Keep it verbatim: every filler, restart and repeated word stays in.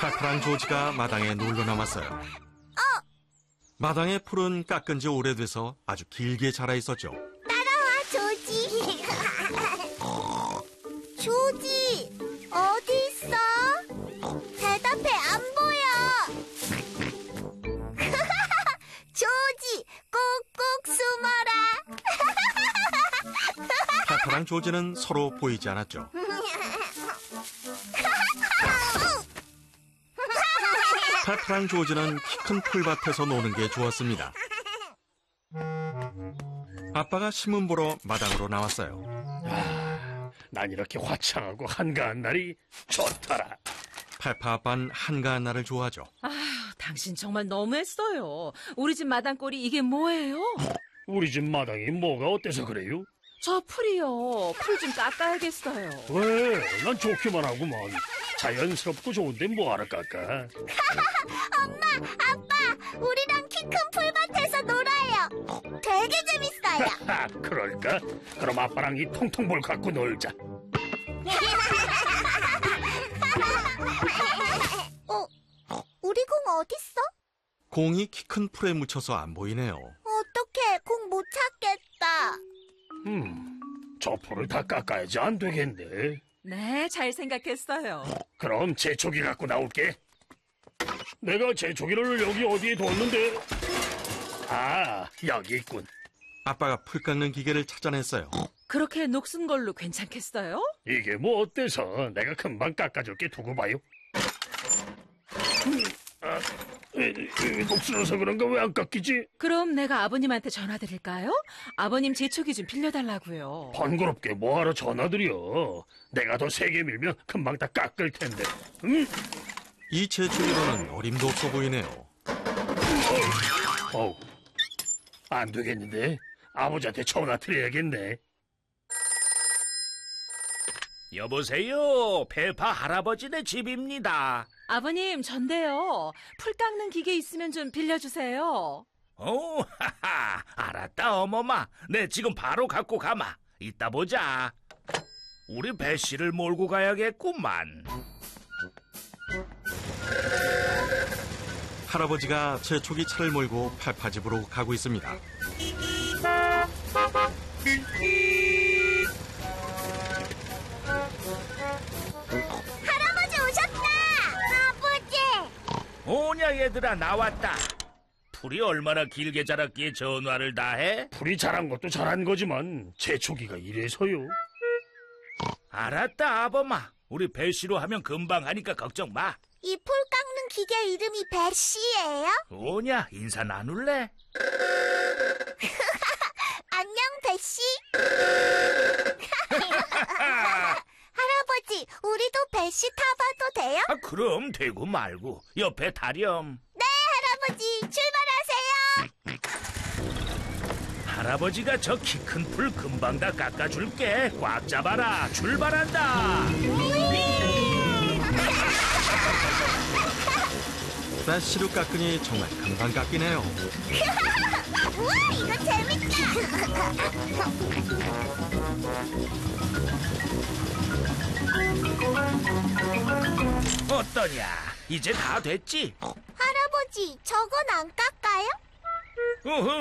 팔팔한 조지가 마당에 놀러 남았어요. 마당의 풀은 깎은 지 오래돼서 아주 길게 자라 있었죠. 따라와, 조지. 조지, 어디 있어? 대답해, 안 보여. 조지, 꾹꾹 숨어라. 팔팔한 조지는 서로 보이지 않았죠. 팔팔한 조지는 키 큰 풀밭에서 노는 게 좋았습니다. 아빠가 신문 보러 마당으로 나왔어요. 아, 난 이렇게 화창하고 한가한 날이 좋더라. 팔파 아빠는 한가한 날을 좋아하죠. 아휴, 당신 정말 너무했어요. 우리 집 마당꼴이 이게 뭐예요? 우리 집 마당이 뭐가 어때서 그래요? 저 풀이요. 풀 좀 깎아야겠어요. 왜? 난 좋기만 하구만. 자연스럽고 좋은데 뭐하러 깎아? 엄마, 아빠, 우리랑 키 큰 풀밭에서 놀아요. 되게 재밌어요. 하, 그럴까? 그럼 아빠랑 이 통통볼 갖고 놀자. 어, 우리 공 어딨어? 공이 키 큰 풀에 묻혀서 안 보이네요. 어떡해, 공 못 찾겠다. 음, 저 풀을 다 깎아야지 안 되겠네. 네, 잘 생각했어요. 그럼 제초기 갖고 나올게. 내가 제초기를 여기 어디에 뒀는데? 아, 여기 있군. 아빠가 풀 깎는 기계를 찾아냈어요. 그렇게 녹슨 걸로 괜찮겠어요? 이게 뭐 어때서? 내가 금방 깎아줄게. 두고 봐요. 음, 아, 에, 에, 녹슬어서 그런가 왜 안 깎이지? 그럼 내가 아버님한테 전화드릴까요? 아버님 제초기 좀 빌려달라고요. 번거롭게 뭐하러 전화드려. 내가 더 세게 밀면 금방 다 깎을 텐데. 응? 이 제초기로는 어림도 없어 보이네요. 어우, 안 되겠는데? 아버지한테 전화 드려야겠네. 여보세요. 페파 할아버지네 집입니다. 아버님, 전데요. 풀 깎는 기계 있으면 좀 빌려주세요. 오, 하하. 알았다, 어머마. 네, 지금 바로 갖고 가마. 이따 보자. 우리 배씨를 몰고 가야겠구만. 할아버지가 제초기 차를 몰고 팔파집으로 가고 있습니다. 할아버지 오셨다! 아버지! 오냐, 얘들아, 나왔다. 풀이 얼마나 길게 자랐기에 전화를 다 해? 풀이 자란 것도 자란 거지만 제초기가 이래서요. 알았다, 아범아. 우리 배씨로 하면 금방 하니까 걱정 마. 이 풀 깎는 기계 이름이 배씨예요? 오냐, 인사 나눌래? 안녕, 배씨. 할아버지, 우리도 배씨 타봐도 돼요? 아, 그럼 되고 말고. 옆에 타렴. 네, 할아버지, 출발하세요. 할아버지가 저 키 큰 풀 금방 다 깎아줄게. 꽉 잡아라. 출발한다. 배씨로 깎으니 정말 금방 깎이네요. 우와, 이거 재밌다. 어떠냐? 이제 다 됐지? 할아버지, 저건 안 깎아요? 어허,